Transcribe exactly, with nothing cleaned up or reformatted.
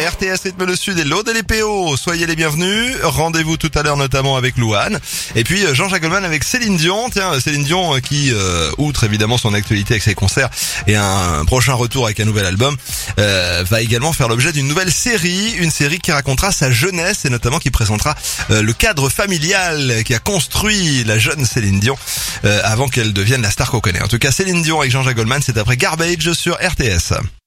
R T S Rythme le Sud et l'Aude et les P O. Soyez les bienvenus. Rendez-vous tout à l'heure notamment avec Louane. Et puis Jean-Jacques Goldman avec Céline Dion. Tiens, Céline Dion qui, euh, outre évidemment son actualité avec ses concerts et un prochain retour avec un nouvel album, euh, va également faire l'objet d'une nouvelle série. Une série qui racontera sa jeunesse et notamment qui présentera euh, le cadre familial qui a construit la jeune Céline Dion euh, avant qu'elle devienne la star qu'on connaît. En tout cas, Céline Dion avec Jean-Jacques Goldman, c'est après Garbage sur R T S.